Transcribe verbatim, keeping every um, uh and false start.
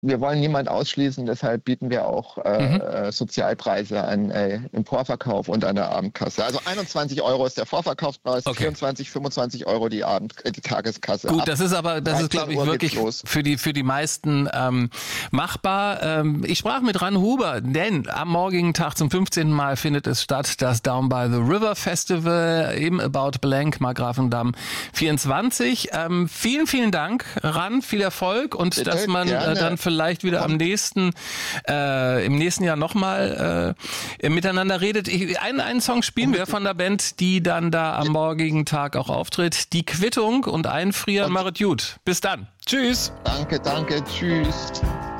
wir wollen niemand ausschließen, deshalb bieten wir auch äh, mhm. Sozialpreise an äh, im Vorverkauf und an der Abendkasse. Also einundzwanzig Euro ist der Vorverkaufspreis, okay. vierundzwanzig, fünfundzwanzig Euro die Abend, äh, die Tageskasse. Gut, das ist aber, das ist glaube ich wirklich für die für die meisten ähm, machbar. Ähm, ich sprach mit Ran Huber, denn am morgigen Tag zum fünfzehnten Mal findet es statt, das Down by the River Festival im About Blank, Markgrafendamm vierundzwanzig. Ähm, vielen, vielen Dank, Ran, viel Erfolg und Bitte, dass man äh, dann vielleicht wieder am nächsten, äh, im nächsten Jahr nochmal äh, miteinander redet. Ich, einen, einen Song spielen wir von der Band, die dann da am morgigen Tag auch auftritt. Die Quittung und Einfrieren, machet gut. Bis dann. Tschüss. Danke, danke, tschüss.